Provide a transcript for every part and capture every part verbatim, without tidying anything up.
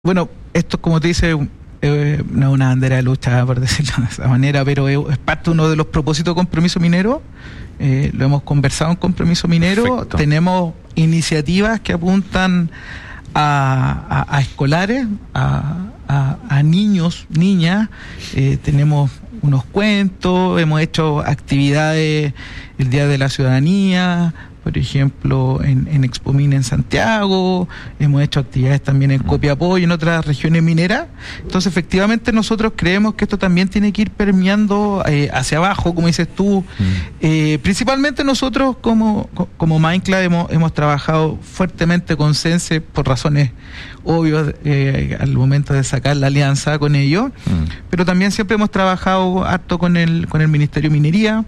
Bueno, esto, como te dice, eh, no es una bandera de lucha, por decirlo de esa manera, pero es, es parte de uno de los propósitos de Compromiso Minero. Eh, lo hemos conversado en Compromiso Minero. Perfecto. Tenemos iniciativas que apuntan a, a, a escolares, a, a, a niños, niñas. Eh, tenemos unos cuentos, hemos hecho actividades el Día de la Ciudadanía, por ejemplo, en, en Expomine en Santiago, hemos hecho actividades también en Copiapó y en otras regiones mineras. Entonces, efectivamente, nosotros creemos que esto también tiene que ir permeando eh, hacia abajo, como dices tú. Mm. Eh, principalmente nosotros, como, como Mindclub, hemos, hemos trabajado fuertemente con Sense por razones obvias eh, al momento de sacar la alianza con ellos, mm. pero también siempre hemos trabajado harto con el, con el Ministerio de Minería.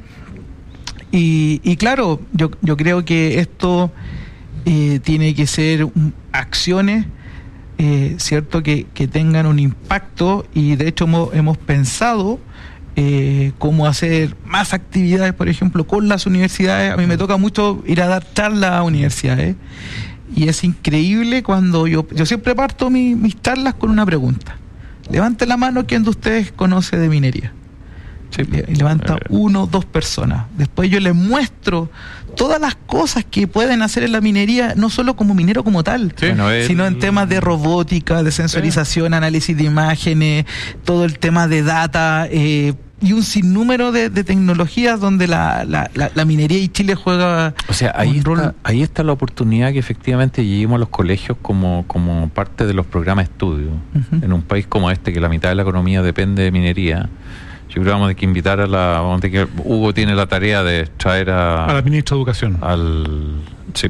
Y, y claro, yo, yo creo que esto eh, tiene que ser un, acciones, eh, cierto, que, que tengan un impacto, y de hecho hemos, hemos pensado eh, cómo hacer más actividades, por ejemplo, con las universidades. A mí me toca mucho ir a dar charlas a universidades, y es increíble cuando yo, yo siempre parto mi, mis charlas con una pregunta. Levante la mano quien de ustedes conoce de minería. Sí. Y levanta uno, dos personas. Después yo les muestro todas las cosas que pueden hacer en la minería, no solo como minero como tal, sí, no es... sino en temas de robótica, de sensorización, sí. análisis de imágenes, todo el tema de data, eh, y un sinnúmero de, de tecnologías donde la, la, la, la minería y Chile juega. O sea, ahí un rol. Está, ahí está la oportunidad que efectivamente lleguemos a los colegios como, como parte de los programas de estudio. Uh-huh. En un país como este, que la mitad de la economía depende de minería. Yo creo que vamos a tener que invitar a la... Vamos a tener que, Hugo tiene la tarea de traer a... A la ministra de Educación. Al... Sí.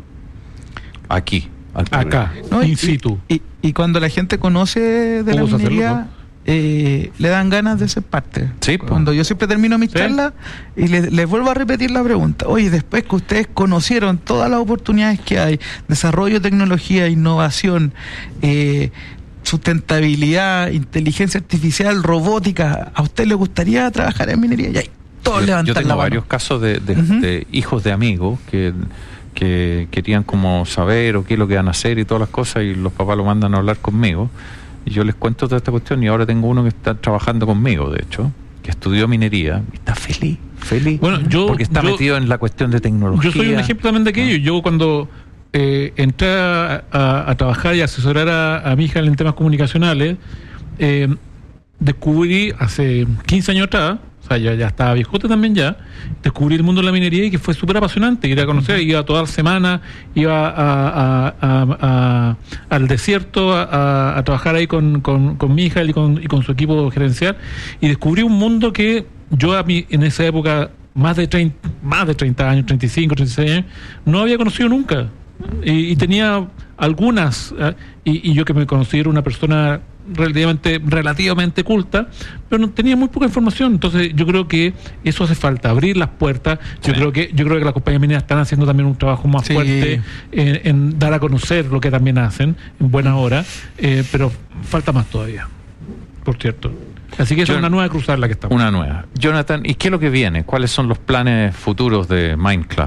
Aquí. Al Acá, no, in y, situ. Y, y, y cuando la gente conoce de Hugo la minería, eh, le dan ganas de ser parte. Sí, cuando yo siempre termino mis ¿Sí? charlas y les, les vuelvo a repetir la pregunta. Oye, después que ustedes conocieron todas las oportunidades que hay, desarrollo, tecnología, innovación, eh... sustentabilidad, inteligencia artificial, robótica, ¿a usted le gustaría trabajar en minería? Y ahí todos yo, levantan yo tengo la mano. Varios casos de, de, uh-huh. de hijos de amigos que, que querían como saber o qué es lo que van a hacer y todas las cosas, y los papás lo mandan a hablar conmigo y yo les cuento toda esta cuestión, y ahora tengo uno que está trabajando conmigo, de hecho, que estudió minería y está feliz, feliz, bueno, yo, porque está yo, metido en la cuestión de tecnología. Yo soy un ejemplo también de aquello. Yo cuando Eh, entré a, a, a trabajar y a asesorar a, a mi hija en temas comunicacionales, eh, descubrí hace quince años atrás, o sea, ya, ya estaba viejote también ya, descubrí el mundo de la minería, y que fue súper apasionante, ir a conocer, iba toda la semana, iba a, a, a, a, al desierto a, a, a trabajar ahí con, con, con mi hija y con, y con su equipo gerencial, y descubrí un mundo que yo a mí en esa época, más de treinta, más de treinta años, treinta y cinco, treinta y seis años, no había conocido nunca. Y, y tenía algunas, ¿eh? y, y yo que me considero una persona relativamente relativamente culta, pero no tenía muy poca información. Entonces yo creo que eso hace falta, abrir las puertas. Yo sí. creo que yo creo que las compañías mineras están haciendo también un trabajo más sí. fuerte en, en dar a conocer lo que también hacen en buena hora, eh, pero falta más todavía, por cierto. Así que es una nueva cruzada la que estamos. Una nueva. Jonathan, ¿y qué es lo que viene? ¿Cuáles son los planes futuros de Mindclub?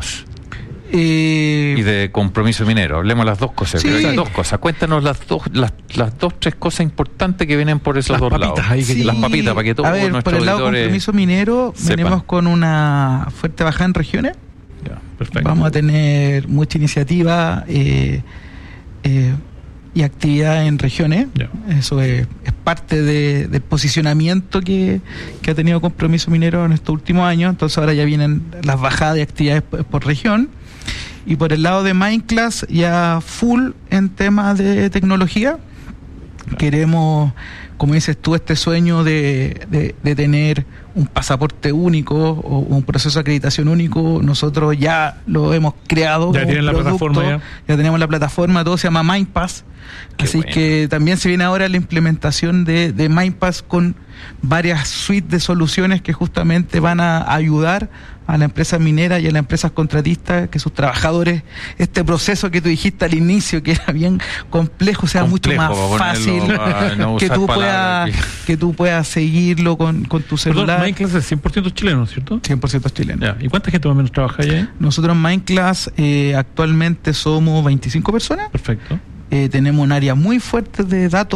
Eh, y de Compromiso Minero? Hablemos las dos cosas. Sí. Pero hay dos cosas. Cuéntanos las dos, las, las dos, tres cosas importantes que vienen por esos las dos papitas, lados. Ahí que sí. Las papitas, para que todos A ver, nuestros por el lado de Compromiso Minero sepan. Venimos con una fuerte bajada en regiones. Ya, perfecto. Vamos a tener mucha iniciativa eh, eh, y actividad en regiones. Ya. Eso es, es parte de, del posicionamiento que, que ha tenido Compromiso Minero en estos últimos años. Entonces ahora ya vienen las bajadas de actividades por, por región. Y por el lado de Mindclub, ya full en temas de tecnología. Claro. Queremos, como dices tú, este sueño de, de, de tener un pasaporte único o un proceso de acreditación único. Nosotros ya lo hemos creado. Ya tienen la plataforma ya. Ya tenemos la plataforma, todo se llama MindPass. Qué Así bueno. que también se viene ahora la implementación de, de MindPass con varias suites de soluciones que justamente van a ayudar a la empresa minera y a las empresas contratistas, que sus trabajadores, este proceso que tú dijiste al inicio, que era bien complejo, sea complejo, mucho más fácil, a, no que tú puedas que tú puedas seguirlo con, con tu celular. Perdón, Mindclub es cien por ciento chileno, ¿cierto? cien por ciento chileno. Ya. ¿Y cuánta gente más o menos trabaja allá? Nosotros en Mindclub eh, actualmente somos veinticinco personas. Perfecto. eh, tenemos un área muy fuerte de datos